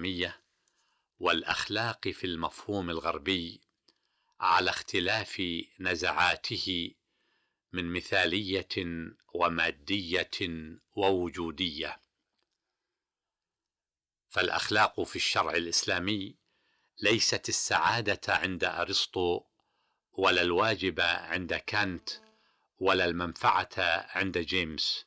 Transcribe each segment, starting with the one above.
الإسلامية والأخلاق في المفهوم الغربي على اختلاف نزعاته من مثالية ومادية ووجودية. فالأخلاق في الشرع الإسلامي ليست السعادة عند أرسطو، ولا الواجب عند كانت، ولا المنفعة عند جيمس،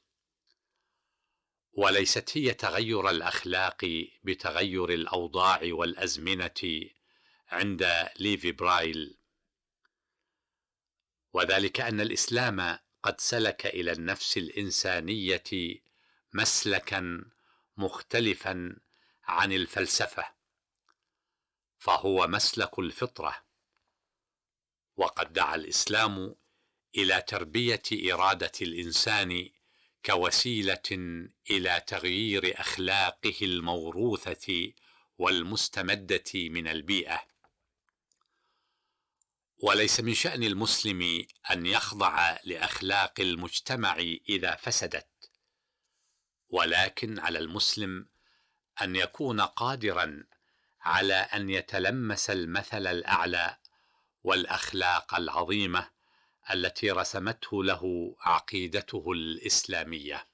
وليست هي تغير الأخلاق بتغير الأوضاع والأزمنة عند ليفي برايل، وذلك أن الإسلام قد سلك إلى النفس الإنسانية مسلكا مختلفا عن الفلسفة، فهو مسلك الفطرة. وقد دعا الإسلام إلى تربية إرادة الإنسان كوسيلة إلى تغيير أخلاقه الموروثة والمستمدة من البيئة. وليس من شأن المسلم أن يخضع لأخلاق المجتمع إذا فسدت، ولكن على المسلم أن يكون قادرا على أن يتلمس المثل الأعلى والأخلاق العظيمة التي رسمته له عقيدته الإسلامية.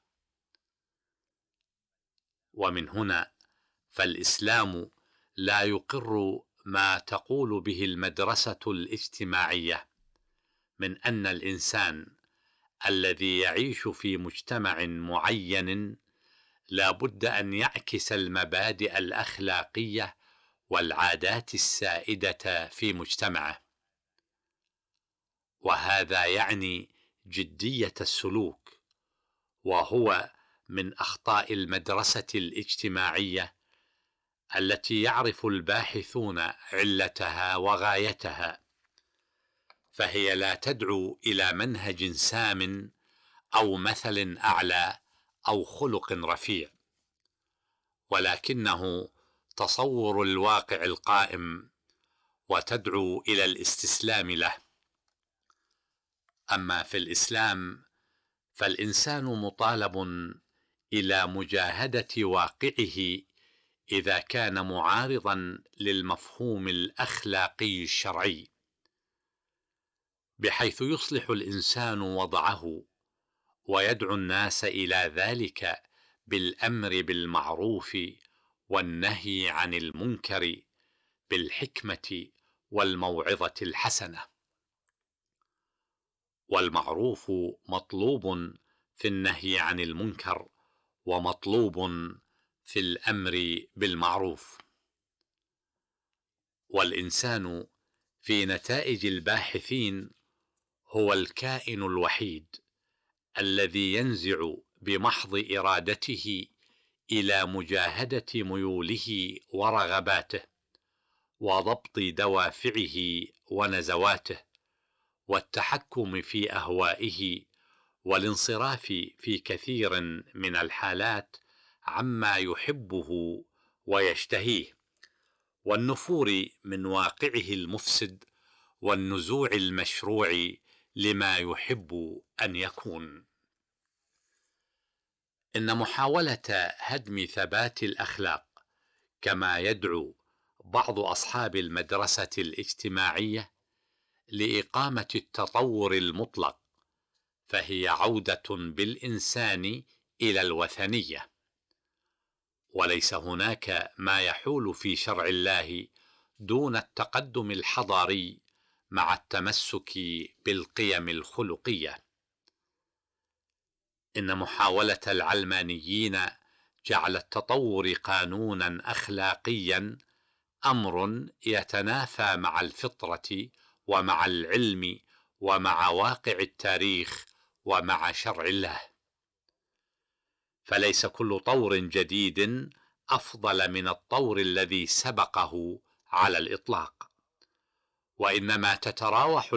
ومن هنا فالإسلام لا يقر ما تقول به المدرسة الاجتماعية من أن الإنسان الذي يعيش في مجتمع معين لا بد أن يعكس المبادئ الأخلاقية والعادات السائدة في مجتمعه، وهذا يعني جدية السلوك، وهو من أخطاء المدرسة الاجتماعية التي يعرف الباحثون علتها وغايتها، فهي لا تدعو إلى منهج سام أو مثل أعلى أو خلق رفيع، ولكنه تصور الواقع القائم وتدعو إلى الاستسلام له. أما في الإسلام فالإنسان مطالب إلى مجاهدة واقعه إذا كان معارضا للمفهوم الأخلاقي الشرعي، بحيث يصلح الإنسان وضعه ويدعو الناس إلى ذلك بالأمر بالمعروف والنهي عن المنكر بالحكمة والموعظة الحسنة. والمعروف مطلوب في النهي عن المنكر، ومطلوب في الأمر بالمعروف. والإنسان في نتائج الباحثين هو الكائن الوحيد الذي ينزع بمحض إرادته إلى مجاهدة ميوله ورغباته، وضبط دوافعه ونزواته، والتحكم في أهوائه، والانصراف في كثير من الحالات عما يحبه ويشتهيه، والنفور من واقعه المفسد، والنزوع المشروع لما يحب أن يكون. إن محاولة هدم ثبات الأخلاق كما يدعو بعض أصحاب المدرسة الاجتماعية لإقامة التطور المطلق، فهي عودة بالإنسان إلى الوثنية، وليس هناك ما يحول في شرع الله دون التقدم الحضاري مع التمسك بالقيم الخلقية. إن محاولة العلمانيين جعل التطور قانونا أخلاقيا أمر يتنافى مع الفطرة ومع العلم ومع واقع التاريخ ومع شرع الله. فليس كل طور جديد أفضل من الطور الذي سبقه على الإطلاق، وإنما تتراوح